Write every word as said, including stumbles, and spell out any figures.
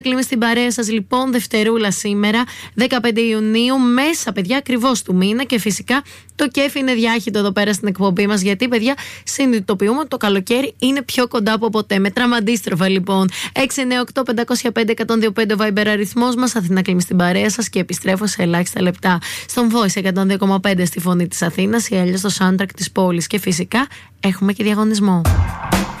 Κλείνουμε στην παρέα σας λοιπόν Δευτερούλα σήμερα, δεκαπέντε Ιουνίου, μέσα παιδιά ακριβώς του μήνα. Και φυσικά το κέφι είναι διάχυτο εδώ πέρα στην εκπομπή μας, γιατί παιδιά συνειδητοποιούμε ότι το καλοκαίρι είναι πιο κοντά από ποτέ. Μετράμε αντίστροφα λοιπόν. έξι εννιά οκτώ πέντε μηδέν πέντε ένα μηδέν δύο πέντε Viber αριθμός μας. Αθήνα κλείνει στην παρέα σας και επιστρέφω σε ελάχιστα λεπτά στον Voice εκατόν δύο κόμμα πέντε στη φωνή της Αθήνας ή αλλιώς στο soundtrack της πόλης. Και φυσικά έχουμε και διαγωνισμό.